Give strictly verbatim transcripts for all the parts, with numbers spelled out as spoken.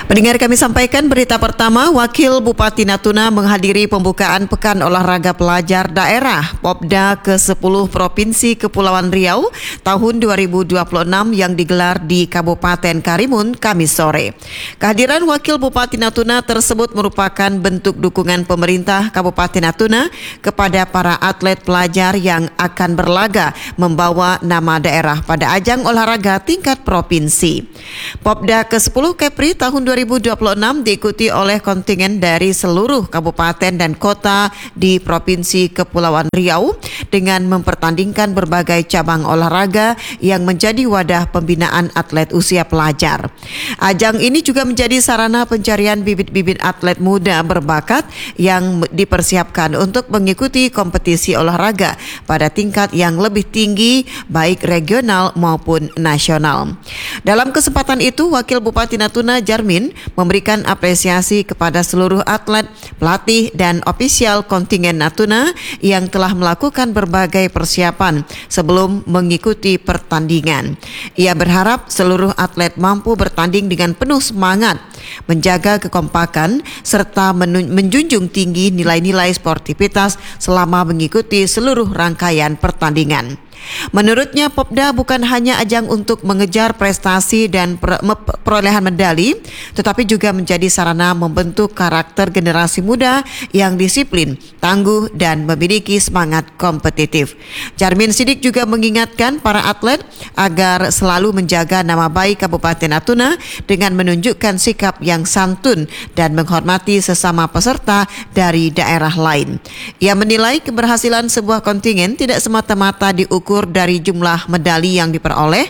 Pendengar, kami sampaikan berita pertama. Wakil Bupati Natuna menghadiri pembukaan Pekan Olahraga Pelajar Daerah Popda ke sepuluh Provinsi Kepulauan Riau tahun dua ribu dua puluh enam yang digelar di Kabupaten Karimun Kamis sore. Kehadiran Wakil Bupati Natuna tersebut merupakan bentuk dukungan pemerintah Kabupaten Natuna kepada para atlet pelajar yang akan berlaga membawa nama daerah pada ajang olahraga tingkat provinsi. Popda ke sepuluh Kepri tahun dua ribu dua puluh enam diikuti oleh kontingen dari seluruh kabupaten dan kota di Provinsi Kepulauan Riau dengan mempertandingkan berbagai cabang olahraga yang menjadi wadah pembinaan atlet usia pelajar. Ajang ini juga menjadi sarana pencarian bibit-bibit atlet muda berbakat yang dipersiapkan untuk mengikuti kompetisi olahraga pada tingkat yang lebih tinggi baik regional maupun nasional. Dalam kesempatan itu, Wakil Bupati Natuna Jarmin memberikan apresiasi kepada seluruh atlet, pelatih, dan ofisial kontingen Natuna yang telah melakukan berbagai persiapan sebelum mengikuti pertandingan. Ia berharap seluruh atlet mampu bertanding dengan penuh semangat, menjaga kekompakan, serta menjunjung tinggi nilai-nilai sportivitas selama mengikuti seluruh rangkaian pertandingan. Menurutnya, Popda bukan hanya ajang untuk mengejar prestasi dan perolehan medali, tetapi juga menjadi sarana membentuk karakter generasi muda yang disiplin, tangguh, dan memiliki semangat kompetitif. Jarmin Sidik juga mengingatkan para atlet agar selalu menjaga nama baik Kabupaten Natuna dengan menunjukkan sikap yang santun dan menghormati sesama peserta dari daerah lain. Ia menilai keberhasilan sebuah kontingen tidak semata-mata diukur dari jumlah medali yang diperoleh,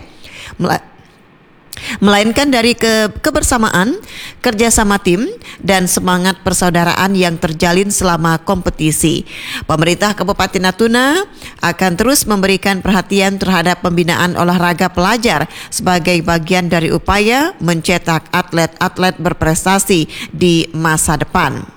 melainkan dari ke kebersamaan, kerjasama tim, dan semangat persaudaraan yang terjalin selama kompetisi. Pemerintah Kabupaten Natuna akan terus memberikan perhatian terhadap pembinaan olahraga pelajar sebagai bagian dari upaya mencetak atlet-atlet berprestasi di masa depan.